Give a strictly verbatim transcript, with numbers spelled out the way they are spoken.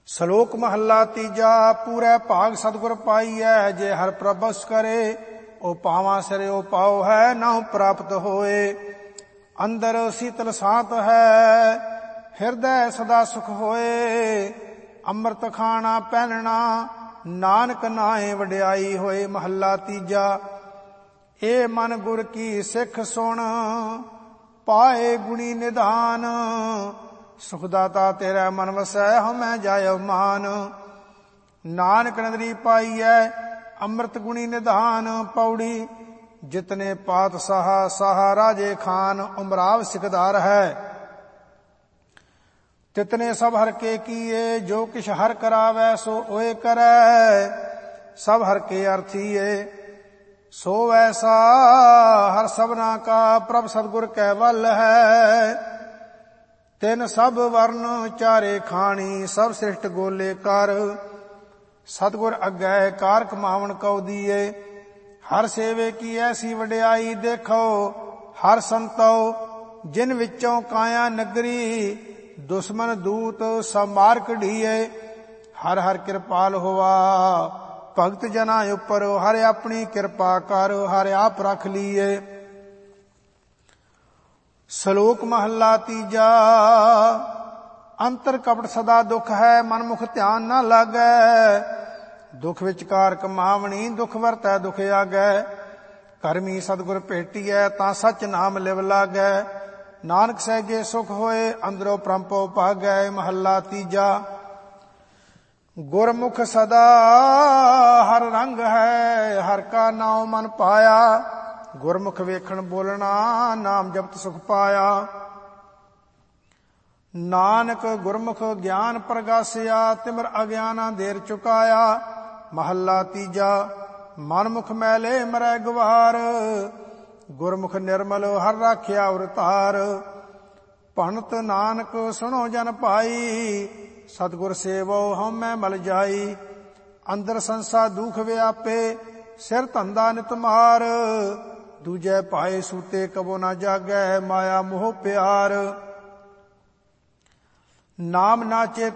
ਸਲੋਕ ਮਹੱਲਾ ਤੀਜਾ। ਪੂਰੇ ਭਾਗ ਸਤਿਗੁਰ ਪਾਈਐ, ਜੇ ਹਰਿ ਪ੍ਰਭੁ ਕਰੇ। ਉਹ ਪਾਵਾਂ ਸਿਰੇ ਉਹ ਪਾਉ ਹੈ, ਨਾਉ ਪ੍ਰਾਪਤ ਹੋਏ। ਅੰਦਰ ਸੀਤਲ ਸਾਤ ਹੈ, ਹਿਰਦੈ ਸਦਾ ਸੁਖ ਹੋਏ। ਅੰਮ੍ਰਿਤ ਖਾਣਾ ਪਹਿਨਣਾ, ਨਾਨਕ ਨਾਏ ਵਡਿਆਈ ਹੋਏ। ਮਹੱਲਾ ਤੀਜਾ। ਏ ਮਨ ਗੁਰ ਕੀ ਸਿੱਖ ਸੁਣ, ਪਾਏ ਗੁਣੀ ਨਿਧਾਨ। ਸੁਖਦਾਤਾ ਤੇਰਾ ਮਨ ਵਸੈ, ਹਉਮੈ ਜਾਇ ਮਾਨ। ਨਾਨਕ ਨਦਰੀ ਪਾਈਐ, ਅੰਮ੍ਰਿਤ ਗੁਣੀ ਨਿਧਾਨ। ਪੌੜੀ ਜਿਤਨੇ ਪਾਤ ਸਾਹਾ, ਸਾਹਾ ਰਾਜੇ ਖਾਨ। ਉਮਰਾਵ ਸਿਕਦਾਰ ਹੈ, ਤਿਤਨੇ ਸਭ ਹਰ ਕੇ ਕੀਏ। ਜੋ ਕਿਛ ਹਰ ਕਰਾਵੈ, ਸੋ ਓਏ ਕਰੈ। ਸਭ ਹਰ ਕੇ ਅਰਥੀਏ, ਸੋ ਵੈਸਾ ਹਰ ਸਭਨਾ ਕਾ। ਪ੍ਰਭ ਸਤਿਗੁਰ ਕੈ ਵੱਲ ਹੈ, ਤਿਨ ਸਭ ਵਰਨ ਚਾਰੇ ਖਾਣੀ। ਸਭ ਸ੍ਰਿਸ਼ਟ ਗੋਲੇ ਕਰ, ਸਤਿਗੁਰ ਅੱਗੇ ਕਾਰ ਕਮਾਵਣ ਕਉ ਦੀਏ। ਹਰ ਸੇਵੇ ਕੀ ਐਸੀ ਵਡਿਆਈ, ਦੇਖੋ ਹਰ ਸੰਤੋ ਜਿਨ ਵਿੱਚੋਂ ਕਾਇਆ ਨਗਰੀ। ਦੁਸ਼ਮਨ ਦੂਤ ਸਭ ਮਾਰ ਕਢੀਏ, ਹਰ ਹਰ ਕਿਰਪਾਲ ਹੋਵਾ ਭਗਤ ਜਨਾਂ ਉੱਪਰ। ਹਰ ਆਪਣੀ ਕਿਰਪਾ ਕਰ, ਹਰ ਆਪ ਰਖ ਲੀਏ। ਸਲੋਕ ਮਹੱਲਾ ਤੀਜਾ। ਅੰਤਰ ਕਪਟ ਸਦਾ ਦੁਖ ਹੈ, ਮਨ ਮੁਖ ਧਿਆਨ ਨਾ ਲਾਗੈ। ਦੁਖ ਵਿਚਕਾਰ ਕਮਾਵਣੀ, ਦੁਖ ਵਰਤੈ ਦੁਖ ਆਗੈ। ਕਰਮੀ ਸਤਿਗੁਰ ਭੇਟੀਐ, ਤਾਂ ਸੱਚ ਨਾਮ ਲਿਵ ਲਾਗੈ। ਨਾਨਕ ਸਹਿਜੇ ਸੁਖ ਹੋਏ, ਅੰਦਰੋਂ ਪ੍ਰੰਪੋ ਭਾਗੈ। ਮਹੱਲਾ ਤੀਜਾ। ਗੁਰਮੁਖ ਸਦਾ ਹਰ ਰੰਗ ਹੈ, ਹਰ ਕਾ ਨਾਉ ਮਨ ਪਾਇਆ। ਗੁਰਮੁਖ ਵੇਖਣ ਬੋਲਣਾ, ਨਾਮ ਜਪਤ ਸੁਖ ਪਾਇਆ। ਨਾਨਕ ਗੁਰਮੁਖ ਗਿਆਨ ਪ੍ਰਗਾਸਿਆ, ਤਿਮਰ ਅਗਿਆਨਾ ਦੇਰ ਚੁਕਾਇਆ। ਮਹੱਲਾ ਤੀਜਾ। ਮਨਮੁਖ ਮੈਲੇ ਮਰੈ ਗਵਾਰ, ਗੁਰਮੁਖ ਨਿਰਮਲ ਹਰ ਰਾਖਿਆ ਉਰਤਾਰ। ਭਣਤ ਨਾਨਕ ਸੁਣੋ ਜਨ ਭਾਈ, ਸਤਿਗੁਰ ਸੇਵੋ ਹਉਮੈ ਮਲ ਜਾਈ। ਅੰਦਰ ਸੰਸਾ ਦੁਖ ਵਿਆਪੇ, ਸਿਰ ਧੰਦਾ ਨਿਤ ਮਾਰ। ਦੂਜੇ ਭਾਏ ਸੂਤੇ ਕਬੋ ਨਾ ਜਾਗੈ, ਮਾਇਆ ਮੋਹ ਪਿਆਰ। ਨਾਮ ਨਾਚੇ